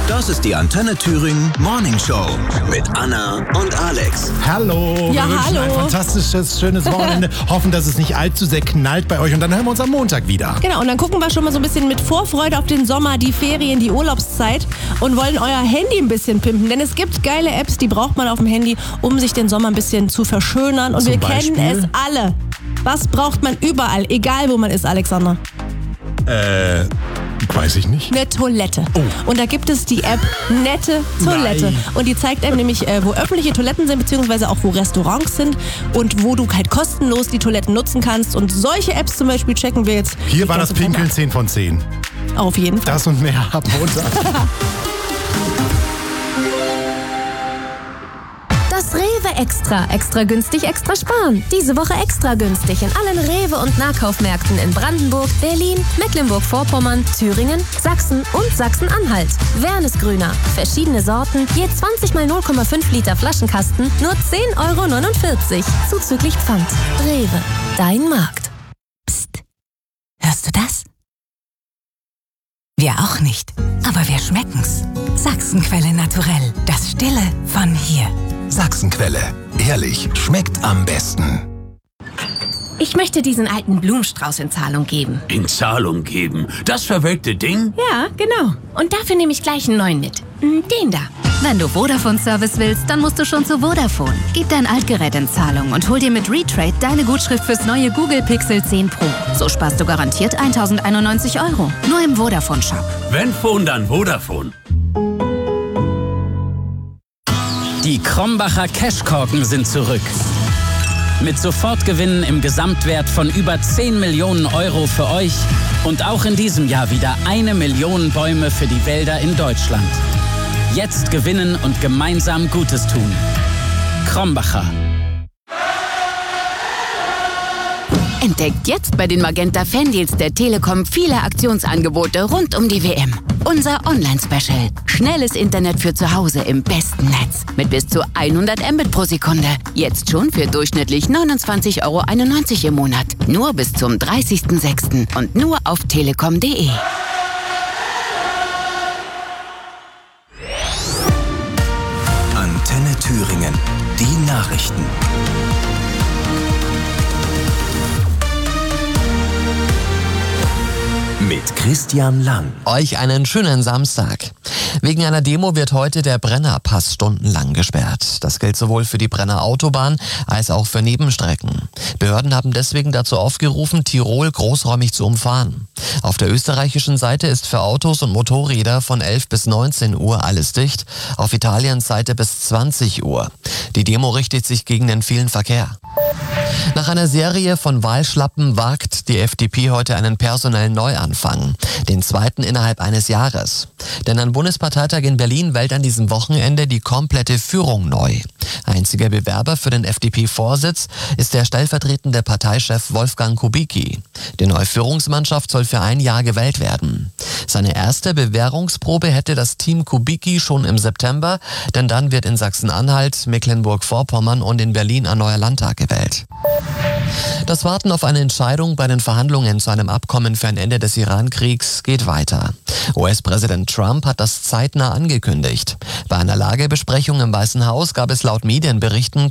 Das ist die Antenne Thüringen Morning Show mit Anna und Alex. Hallo, ja, wir wünschen ein fantastisches, schönes Wochenende. Hoffen, dass es nicht allzu sehr knallt bei euch und dann hören wir uns am Montag wieder. Genau, und dann gucken wir schon mal so ein bisschen mit Vorfreude auf den Sommer, die Ferien, die Urlaubszeit und wollen euer Handy ein bisschen pimpen. Denn es gibt geile Apps, die braucht man auf dem Handy, um sich den Sommer ein bisschen zu verschönern. Und wir kennen es alle. Was braucht man überall, egal wo man ist, Alexander? Weiß ich nicht. Eine Toilette. Oh. Und da gibt es die App Nette Toilette. Nein. Und die zeigt einem nämlich, wo öffentliche Toiletten sind, beziehungsweise auch wo Restaurants sind und wo du halt kostenlos die Toiletten nutzen kannst. Und solche Apps zum Beispiel checken wir jetzt. Hier war das Pinkeln 10 von 10. Auf jeden Fall. Das und mehr ab Montag. Das Rewe Extra. Extra günstig, extra sparen. Diese Woche extra günstig in allen Rewe- und Nahkaufmärkten in Brandenburg, Berlin, Mecklenburg-Vorpommern, Thüringen, Sachsen und Sachsen-Anhalt. Wernesgrüner. Verschiedene Sorten, je 20 mal 0,5 Liter Flaschenkasten, nur 10,49 €. Zuzüglich Pfand. Rewe. Dein Markt. Psst. Hörst du das? Wir auch nicht. Aber wir schmecken's. Sachsenquelle naturell. Das Stille von hier. Sachsenquelle. Ehrlich, schmeckt am besten. Ich möchte diesen alten Blumenstrauß in Zahlung geben. In Zahlung geben? Das verwelkte Ding? Ja, genau. Und dafür nehme ich gleich einen neuen mit. Den da. Wenn du Vodafone-Service willst, dann musst du schon zu Vodafone. Gib dein Altgerät in Zahlung und hol dir mit Retrade deine Gutschrift fürs neue Google Pixel 10 Pro. So sparst du garantiert 1.091 €. Nur im Vodafone-Shop. Wenn Phone, dann Vodafone. Die Krombacher Cashkorken sind zurück. Mit Sofortgewinnen im Gesamtwert von über 10 Millionen € für euch und auch in diesem Jahr wieder 1 Million Bäume für die Wälder in Deutschland. Jetzt gewinnen und gemeinsam Gutes tun. Krombacher. Entdeckt jetzt bei den Magenta Fan-Deals der Telekom viele Aktionsangebote rund um die WM. Unser Online-Special. Schnelles Internet für zu Hause im besten Netz. Mit bis zu 100 Mbit pro Sekunde. Jetzt schon für durchschnittlich 29,91 € im Monat. Nur bis zum 30.06. und nur auf telekom.de. Antenne Thüringen. Die Nachrichten. Mit Christian Lang. Euch einen schönen Samstag. Wegen einer Demo wird heute der Brennerpass stundenlang gesperrt. Das gilt sowohl für die Brenner Autobahn als auch für Nebenstrecken. Behörden haben deswegen dazu aufgerufen, Tirol großräumig zu umfahren. Auf der österreichischen Seite ist für Autos und Motorräder von 11 bis 19 Uhr alles dicht, auf Italiens Seite bis 20 Uhr. Die Demo richtet sich gegen den vielen Verkehr. Nach einer Serie von Wahlschlappen wagt die FDP heute einen personellen Neuanfang, den zweiten innerhalb eines Jahres. Denn ein Bundesparteitag in Berlin wählt an diesem Wochenende die komplette Führung neu. Einziger Bewerber für den FDP-Vorsitz ist der stellvertretende Parteichef Wolfgang Kubicki. Die neue Führungsmannschaft soll für ein Jahr gewählt werden. Seine erste Bewährungsprobe hätte das Team Kubicki schon im September, denn dann wird in Sachsen-Anhalt, Mecklenburg-Vorpommern und in Berlin ein neuer Landtag gewählt. Das Warten auf eine Entscheidung bei den Verhandlungen zu einem Abkommen für ein Ende des Iran-Kriegs geht weiter. US-Präsident Trump hat das zeitnah angekündigt. Bei einer Lagebesprechung im Weißen Haus gab es laut Medienberichten